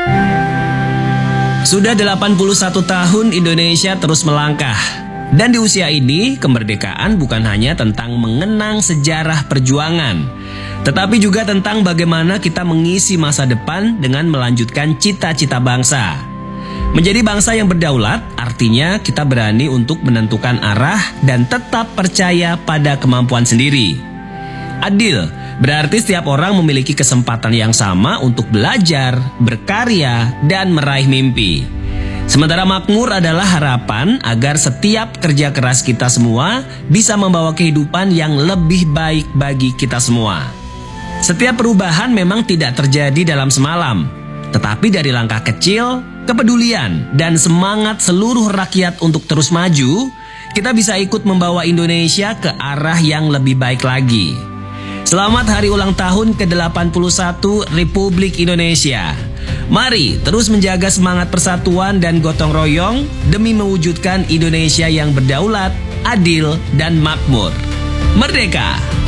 Sudah 81 tahun Indonesia terus melangkah. Dan di usia ini, kemerdekaan bukan hanya tentang mengenang sejarah perjuangan, tetapi juga tentang bagaimana kita mengisi masa depan dengan melanjutkan cita-cita bangsa. Menjadi bangsa yang berdaulat artinya kita berani untuk menentukan arah dan tetap percaya pada kemampuan sendiri. Adil berarti setiap orang memiliki kesempatan yang sama untuk belajar, berkarya, dan meraih mimpi. Sementara makmur adalah harapan agar setiap kerja keras kita semua bisa membawa kehidupan yang lebih baik bagi kita semua. Setiap perubahan memang tidak terjadi dalam semalam, tetapi dari langkah kecil, kepedulian, dan semangat seluruh rakyat untuk terus maju, kita bisa ikut membawa Indonesia ke arah yang lebih baik lagi. Selamat hari ulang tahun ke-81 Republik Indonesia. Mari terus menjaga semangat persatuan dan gotong royong demi mewujudkan Indonesia yang berdaulat, adil, dan makmur. Merdeka!